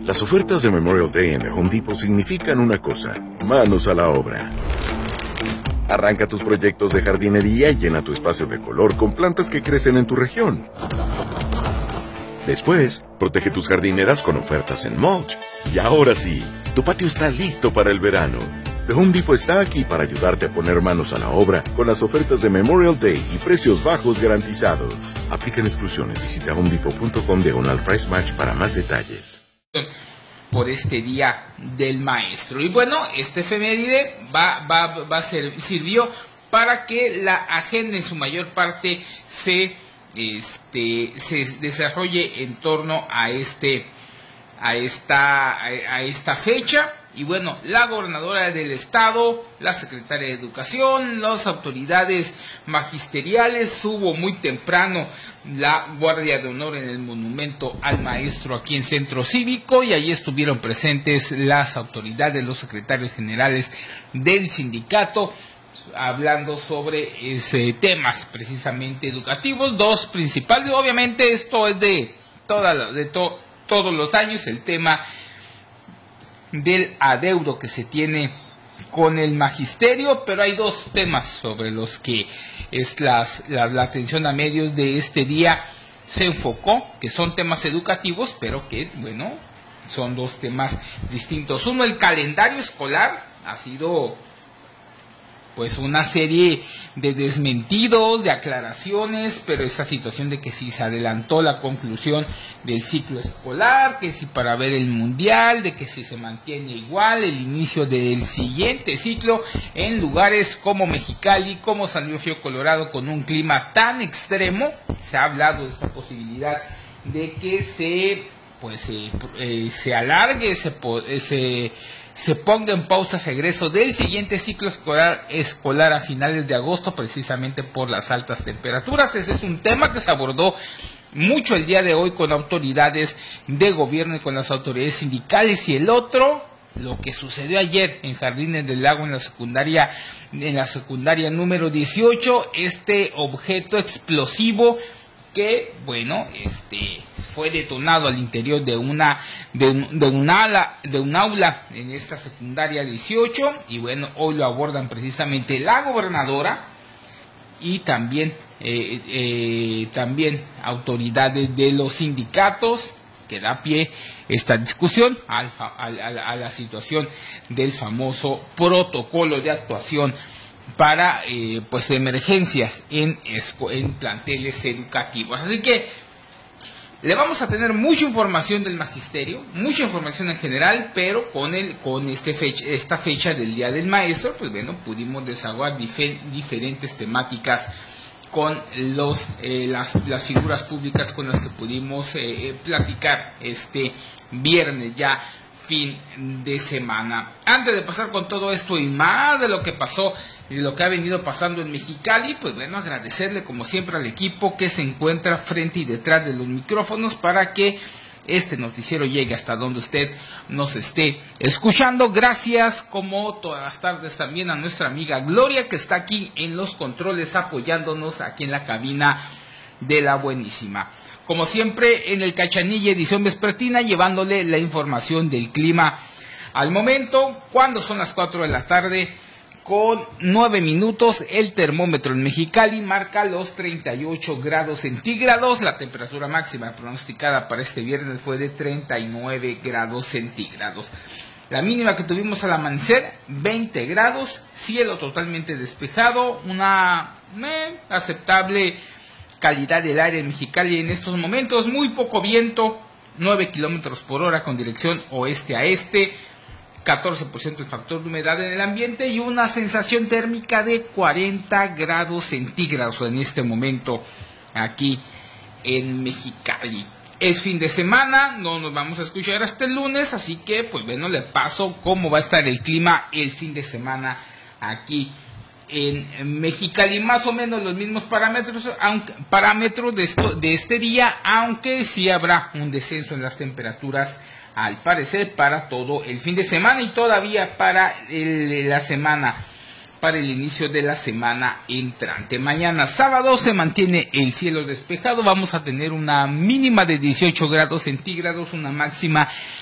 Las ofertas de Memorial Day en The Home Depot significan una cosa: manos a la obra. Arranca tus proyectos de jardinería y llena tu espacio de color con plantas que crecen en tu región. Después, protege tus jardineras con ofertas en mulch. Y ahora sí, tu patio está listo para el verano. The Home Depot está aquí para ayudarte a poner manos a la obra con las ofertas de Memorial Day y precios bajos garantizados. Aplican exclusiones. Visita homedepot.com/price match para más detalles. Por este Día del Maestro. Y bueno, este efeméride sirvió para que la agenda en su mayor parte se desarrolle en torno a esta fecha. Y bueno, la gobernadora del estado, la secretaria de Educación, las autoridades magisteriales, hubo muy temprano la guardia de honor en el monumento al maestro aquí en Centro Cívico, y allí estuvieron presentes las autoridades, los secretarios generales del sindicato, hablando sobre temas precisamente educativos, dos principales. Obviamente esto es de todos los años, el tema del adeudo que se tiene con el magisterio, pero hay dos temas sobre los que la atención a medios de este día se enfocó, que son temas educativos, pero que, bueno, son dos temas distintos. Uno, el calendario escolar. Ha sido pues una serie de desmentidos, de aclaraciones, pero esta situación de que si se adelantó la conclusión del ciclo escolar, que si para ver el mundial, de que si se mantiene igual el inicio del siguiente ciclo en lugares como Mexicali, como San Luis Río Colorado, con un clima tan extremo. Se ha hablado de esta posibilidad de que se alargue, se ponga en pausa el regreso del siguiente ciclo escolar a finales de agosto, precisamente por las altas temperaturas. Ese es un tema que se abordó mucho el día de hoy con autoridades de gobierno y con las autoridades sindicales. Y el otro, lo que sucedió ayer en Jardines del Lago, en la secundaria número 18, este objeto explosivo que, bueno, fue detonado al interior de un aula en esta secundaria 18, y bueno, hoy lo abordan precisamente la gobernadora y también autoridades de los sindicatos, que da pie esta discusión a la situación del famoso protocolo de actuación para emergencias en planteles educativos. Así que le vamos a tener mucha información del magisterio, mucha información en general, pero con esta fecha del Día del Maestro, pues bueno, pudimos desahogar diferentes temáticas con las figuras públicas con las que pudimos platicar este viernes ya, fin de semana. Antes de pasar con todo esto y más de lo que pasó y de lo que ha venido pasando en Mexicali, pues bueno, agradecerle como siempre al equipo que se encuentra frente y detrás de los micrófonos para que este noticiero llegue hasta donde usted nos esté escuchando. Gracias, como todas las tardes, también a nuestra amiga Gloria, que está aquí en los controles apoyándonos aquí en la cabina de La Buenísima. Como siempre, en el Cachanilla edición vespertina, llevándole la información del clima al momento, cuando son las 4 de la tarde, con 9 minutos, el termómetro en Mexicali marca los 38 grados centígrados, la temperatura máxima pronosticada para este viernes fue de 39 grados centígrados. La mínima que tuvimos al amanecer, 20 grados, cielo totalmente despejado, una aceptable calidad del aire en Mexicali en estos momentos, muy poco viento, 9 kilómetros por hora con dirección oeste a este, 14% el factor de humedad en el ambiente y una sensación térmica de 40 grados centígrados en este momento aquí en Mexicali. Es fin de semana, no nos vamos a escuchar hasta el lunes, así que pues bueno, le paso cómo va a estar el clima el fin de semana aquí en Mexicali. Más o menos los mismos parámetros de este día, aunque sí habrá un descenso en las temperaturas al parecer para todo el fin de semana y todavía para el inicio de la semana entrante. Mañana sábado se mantiene el cielo despejado, vamos a tener una mínima de 18 grados centígrados, una máxima